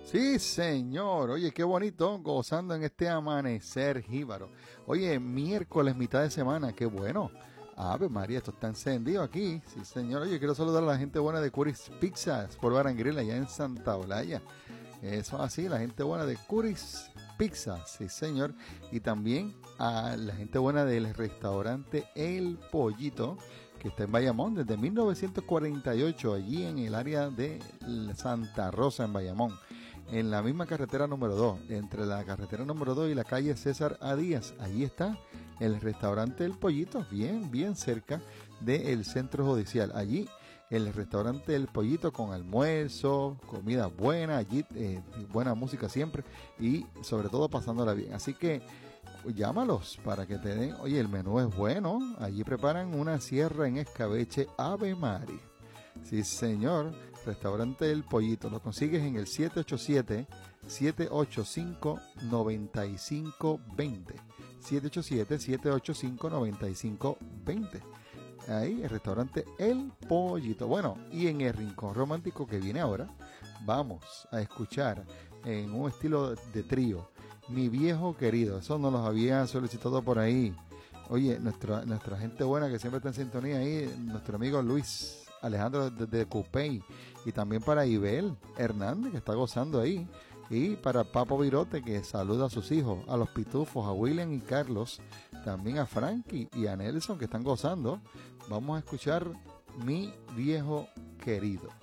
Sí, señor. Oye, qué bonito, gozando en este amanecer jíbaro. Oye, miércoles, mitad de semana, qué bueno. Ave María, esto está encendido aquí. Sí, señor. Oye, quiero saludar a la gente buena de Curis Pizzas por Baranguiril, allá en Santa Olaya. Eso así, la gente buena de Curis Pizzas, sí, señor. Y también a la gente buena del restaurante El Pollito, que está en Bayamón desde 1948, allí en el área de Santa Rosa, en Bayamón, en la misma carretera número 2, entre la carretera número 2 y la calle César A. Díaz. Allí está el restaurante El Pollito, bien cerca del centro judicial. Allí el restaurante El Pollito, con almuerzo, comida buena, allí buena música siempre y sobre todo pasándola bien. Así que llámalos para que te den. Oye, el menú es bueno. Allí preparan una sierra en escabeche Ave María. Sí, señor. Restaurante El Pollito. Lo consigues en el 787-785-9520. 787-785-9520. Ahí, el restaurante El Pollito. Bueno, y en el Rincón Romántico que viene ahora, vamos a escuchar en un estilo de trío Mi Viejo Querido. Eso nos los había solicitado por ahí. Oye, nuestra gente buena que siempre está en sintonía ahí, nuestro amigo Luis Alejandro de Cupey, y también para Ibel Hernández, que está gozando ahí, y para Papo Virote, que saluda a sus hijos, a los pitufos, a William y Carlos, también a Frankie y a Nelson, que están gozando. Vamos a escuchar Mi Viejo Querido.